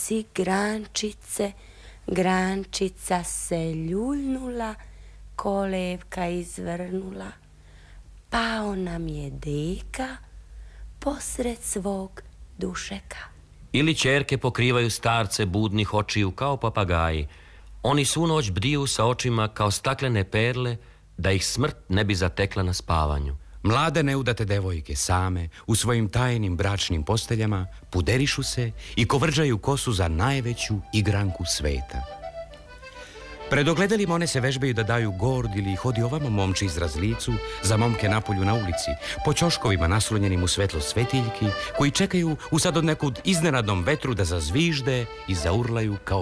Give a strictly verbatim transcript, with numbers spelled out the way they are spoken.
Si grančice, grančica se ljuljnula, kolevka izvrnula. Pao nam je deka posred svog dušeka. Ili ćerke pokrivaju starce budnih očiju kao papagaji. Oni svu noć bdiju sa očima kao staklene perle, da ih smrt ne bi zatekla na spavanju. Mlade neudate devojke same u svojim tajnim bračnim posteljama puderišu se i kovrđaju kosu za najveću igranku sveta. Pred ogledalima one se vežbaju da daju gord ili hodi ovamo momči izraz licu za momke napolju na ulici, po ćoškovima naslonjenim u svetlo svetiljki, koji čekaju u sad od nekud iznenadnom vetru da zazvižde i zaurlaju kao